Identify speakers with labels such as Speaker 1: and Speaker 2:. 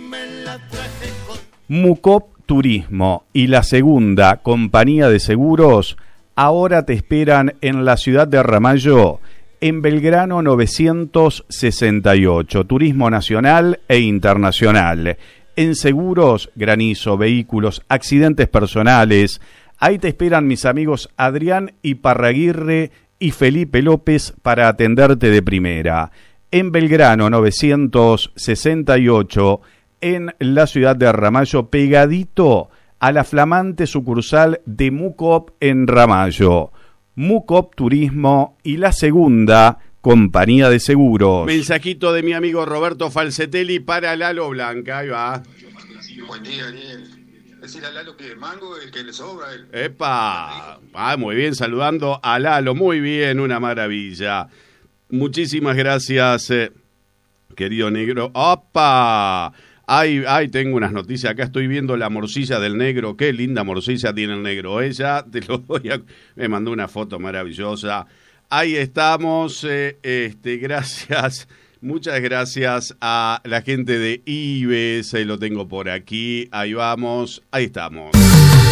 Speaker 1: Mucop Turismo y la segunda compañía de seguros ahora te esperan en la ciudad de Ramallo, en Belgrano 968, turismo nacional e internacional. En seguros, granizo, vehículos, accidentes personales. Ahí te esperan mis amigos Adrián Iparraguirre y Felipe López para atenderte de primera. En Belgrano 968, en la ciudad de Ramallo, pegadito a la flamante sucursal de Mucop en Ramallo. Mucop Turismo y la segunda compañía de seguros.
Speaker 2: Mensajito de mi amigo Roberto Falcetelli para Lalo Blanca. Ahí va.
Speaker 3: Buen día, Ariel. Decir a Lalo que el mango es el que le sobra.
Speaker 2: ¡Epa! Muy bien, saludando a Lalo. Muy bien, una maravilla. Muchísimas gracias, querido negro. ¡Opa! Ay, tengo unas noticias. Acá estoy viendo la morcilla del negro. Qué linda morcilla tiene el negro. Ella, me mandó una foto maravillosa. Ahí estamos. Gracias. Muchas gracias a la gente de Ives. Lo tengo por aquí. Ahí vamos. Ahí estamos.